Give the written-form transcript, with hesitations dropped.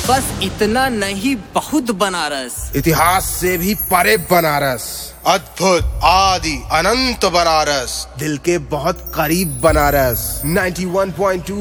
बस इतना नहीं, बहुत बनारस। इतिहास से भी परे बनारस, अद्भुत आदि अनंत बनारस, दिल के बहुत करीब बनारस। 91.2